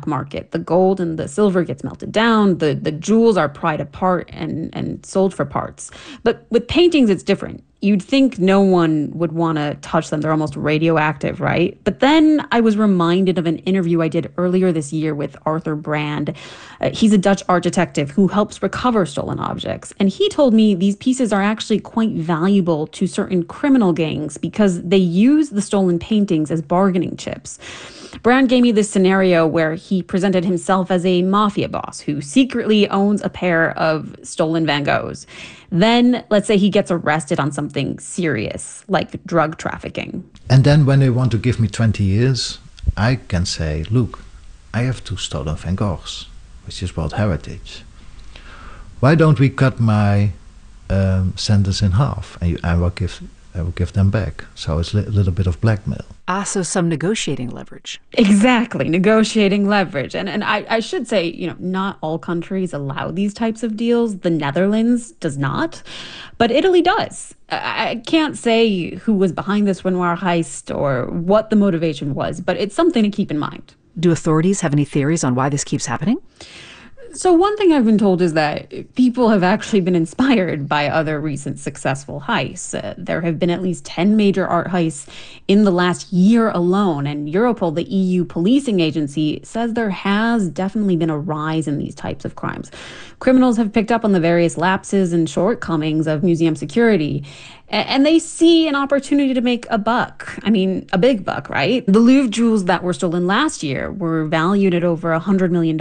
black market. The gold and the silver gets melted down. The jewels are pried apart and sold for parts. But with paintings, it's different. You'd think no one would want to touch them. They're almost radioactive, right? But then I was reminded of an interview I did earlier this year with Arthur Brand. He's a Dutch art detective who helps recover stolen objects. And he told me these pieces are actually quite valuable to certain criminal gangs because they use the stolen paintings as bargaining chips. Brand gave me this scenario where he presented himself as a mafia boss who secretly owns a pair of stolen Van Goghs. Then, let's say he gets arrested on something serious, like drug trafficking. And then when they want to give me 20 years, I can say, look, I have 2 stolen Van Goghs, which is World Heritage. Why don't we cut my sentence in half, and I will give them back. So it's a little bit of blackmail. So some negotiating leverage. Exactly, negotiating leverage. And I should say, not all countries allow these types of deals. The Netherlands does not, but Italy does. I can't say who was behind this Renoir heist or what the motivation was, but it's something to keep in mind. Do authorities have any theories on why this keeps happening? So one thing I've been told is that people have actually been inspired by other recent successful heists. There have been at least 10 major art heists in the last year alone, and Europol, the EU policing agency, says there has definitely been a rise in these types of crimes. Criminals have picked up on the various lapses and shortcomings of museum security, and they see an opportunity to make a buck. I mean, a big buck, right? The Louvre jewels that were stolen last year were valued at over $100 million.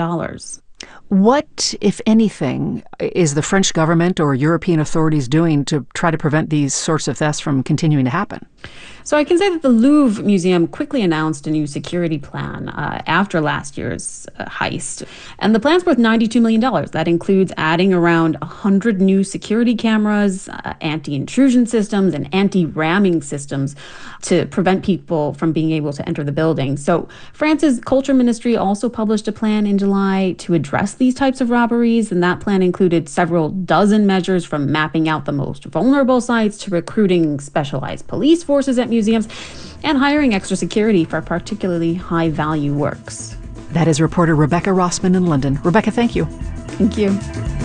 What, if anything, is the French government or European authorities doing to try to prevent these sorts of thefts from continuing to happen? So I can say that the Louvre Museum quickly announced a new security plan after last year's heist. And the plan's worth $92 million. That includes adding around 100 new security cameras, anti-intrusion systems, and anti-ramming systems to prevent people from being able to enter the building. So France's culture ministry also published a plan in July to address these types of robberies. And that plan included several dozen measures, from mapping out the most vulnerable sites to recruiting specialized police forces at museums and hiring extra security for particularly high-value works. That is reporter Rebecca Rossman in London. Rebecca, thank you. Thank you.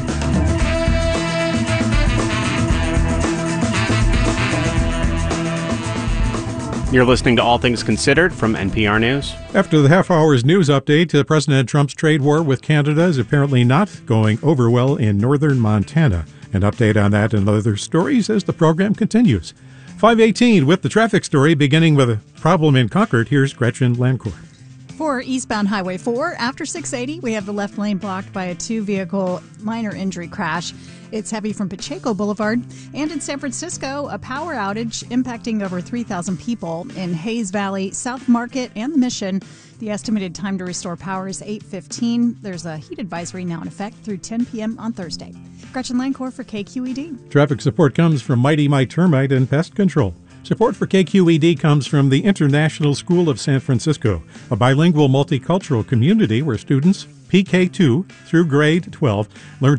You're listening to All Things Considered from NPR News. After the half-hour's news update, President Trump's trade war with Canada is apparently not going over well in northern Montana. An update on that and other stories as the program continues. 5:18 with the traffic story, beginning with a problem in Concord. Here's Gretchen Lancourt. For eastbound Highway 4, after 680, we have the left lane blocked by a 2-vehicle minor injury crash. It's heavy from Pacheco Boulevard. And in San Francisco, a power outage impacting over 3,000 people in Hayes Valley, South Market, and the Mission. The estimated time to restore power is 8:15. There's a heat advisory now in effect through 10 p.m. on Thursday. Gretchen Lancourt for KQED. Traffic support comes from Mighty Mite Termite and Pest Control. Support for KQED comes from the International School of San Francisco, a bilingual multicultural community where students PK2 through grade 12 learn